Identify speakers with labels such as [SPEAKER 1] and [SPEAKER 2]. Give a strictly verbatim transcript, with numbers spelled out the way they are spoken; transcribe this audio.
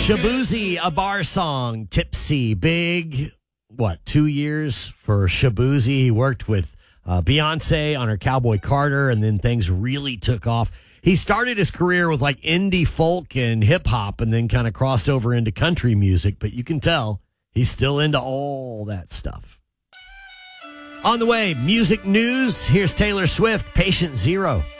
[SPEAKER 1] Shaboozey, a bar song, Tipsy. Big, what, two years for Shaboozey. He worked with uh, Beyonce on her Cowboy Carter, and then things really took off. He started his career with like indie folk and hip hop and then kind of crossed over into country music, but you can tell he's still into all that stuff. On the way, music news. Here's Taylor Swift, Patient Zero.